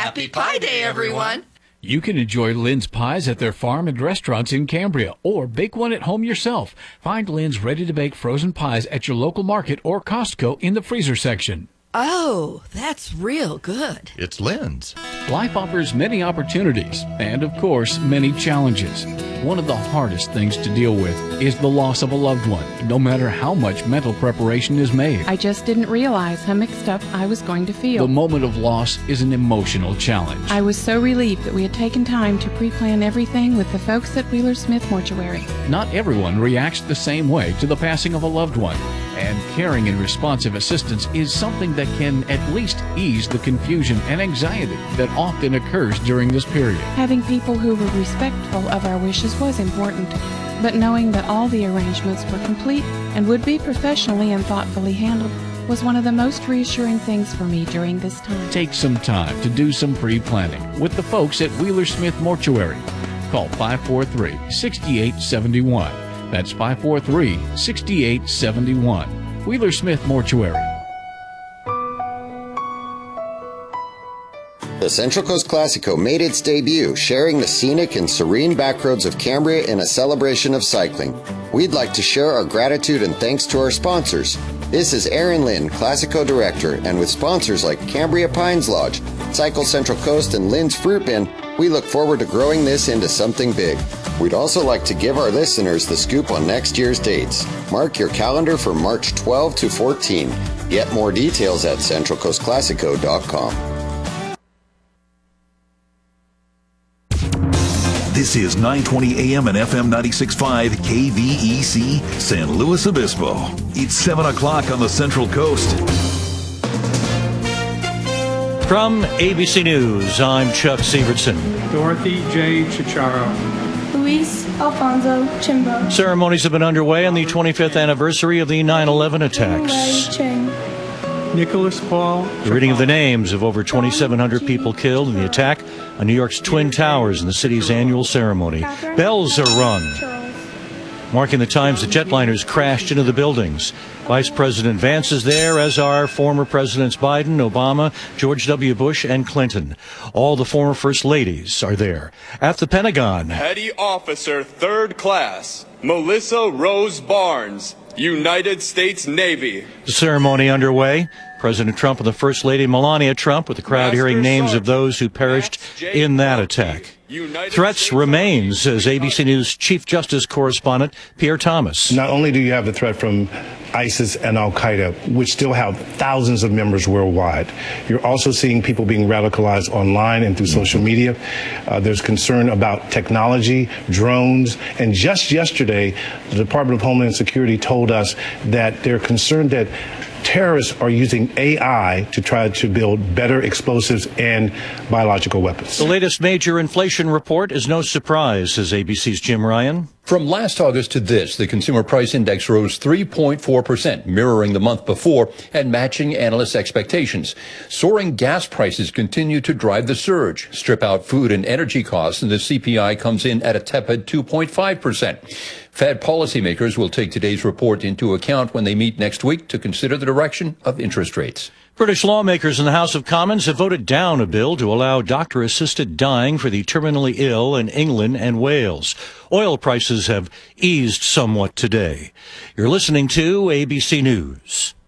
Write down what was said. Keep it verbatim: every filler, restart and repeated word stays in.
Happy Pie Day, everyone! You can enjoy Lynn's pies at their farm and restaurants in Cambria, or bake one at home yourself. Find Lynn's ready-to-bake frozen pies at your local market or Costco in the freezer section. Oh, that's real good. It's Lynn's. Life offers many opportunities and, of course, many challenges. One of the hardest things to deal with is the loss of a loved one, no matter how much mental preparation is made. I just didn't realize how mixed up I was going to feel. The moment of loss is an emotional challenge. I was so relieved that we had taken time to pre-plan everything with the folks at Wheeler Smith Mortuary. Not everyone reacts the same way to the passing of a loved one, and caring and responsive assistance is something that can at least ease the confusion and anxiety that often occurs during this period. Having people who were respectful of our wishes was important, but knowing that all the arrangements were complete and would be professionally and thoughtfully handled was one of the most reassuring things for me during this time. Take some time to do some pre-planning with the folks at Wheeler Smith Mortuary. Call five four three, six eight seven one. That's five four three, six eight seven one. Wheeler Smith Mortuary. The Central Coast Classico made its debut, sharing the scenic and serene backroads of Cambria in a celebration of cycling. We'd like to share our gratitude and thanks to our sponsors. This is Aaron Lynn, Classico Director, and with sponsors like Cambria Pines Lodge, Cycle Central Coast, and Lynn's Fruit Bin, we look forward to growing this into something big. We'd also like to give our listeners the scoop on next year's dates. Mark your calendar for March twelfth to fourteenth. Get more details at central coast classico dot com. This is nine twenty A M and F M ninety-six point five K V E C, San Luis Obispo. It's seven o'clock on the Central Coast. From A B C News, I'm Chuck Sievertson. Dorothy J. Chicharo. Luis Alfonso Chimbo. Ceremonies have been underway on the twenty-fifth anniversary of the nine eleven attacks. Nicholas Paul. The reading of the names of over twenty-seven hundred people killed in the attack on New York's Twin Towers in the city's annual ceremony. Bells are rung, marking the times the jetliners crashed into the buildings. Vice President Vance is there, as are former Presidents Biden, Obama, George W. Bush, and Clinton. All the former First Ladies are there. At the Pentagon, Petty Officer Third Class Melissa Rose Barnes, United States Navy. The ceremony underway. President Trump and the First Lady Melania Trump, with the crowd Master hearing names Sergeant of those who perished in that attack. United Threats States remain, says A B C News Chief Justice correspondent Pierre Thomas. Not only do you have the threat from ISIS and Al-Qaeda, which still have thousands of members worldwide, you're also seeing people being radicalized online and through social media. Uh, there's concern about technology, drones, and just yesterday, the Department of Homeland Security told us that they're concerned that terrorists are using A I to try to build better explosives and biological weapons. The latest major inflation report is no surprise, says A B C's Jim Ryan. From last August to this, the Consumer Price Index rose three point four percent, mirroring the month before and matching analysts' expectations. Soaring gas prices continue to drive the surge. Strip out food and energy costs, and the C P I comes in at a tepid two point five percent. Fed policymakers will take today's report into account when they meet next week to consider the direction of interest rates. British lawmakers in the House of Commons have voted down a bill to allow doctor-assisted dying for the terminally ill in England and Wales. Oil prices have eased somewhat today. You're listening to A B C News.